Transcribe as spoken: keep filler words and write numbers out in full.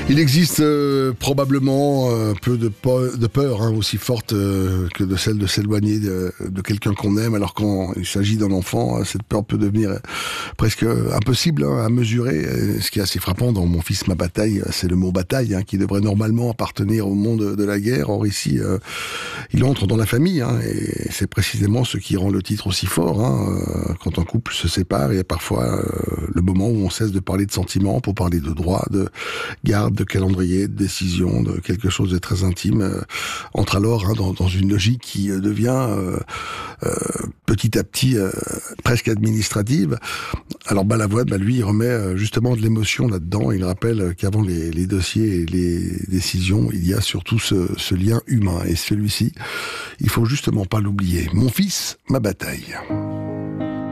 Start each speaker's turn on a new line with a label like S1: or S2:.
S1: Il existe euh, probablement un peu de, po- de peur hein, aussi forte euh, que de celle de s'éloigner de, de quelqu'un qu'on aime, alors quand il s'agit d'un enfant, cette peur peut devenir euh, presque impossible hein, à mesurer. Et ce qui est assez frappant dans Mon fils, ma bataille, c'est le mot bataille hein, qui devrait normalement appartenir au monde de la guerre. Or ici, euh, il entre dans la famille hein, et c'est précisément ce qui rend le titre aussi fort. Hein, euh, quand un couple se sépare, il y a parfois euh, le moment où on cesse de parler de sentiments pour parler de droit, de garde, de calendrier, de décision, de quelque chose de très intime, euh, entre alors hein, dans, dans une logique qui euh, devient euh, euh, petit à petit euh, presque administrative. Alors Balavoine, bah, lui, il remet euh, justement de l'émotion là-dedans. Il rappelle qu'avant les, les dossiers et les décisions, il y a surtout ce, ce lien humain. Et celui-ci, il faut justement pas l'oublier. Mon fils, ma bataille.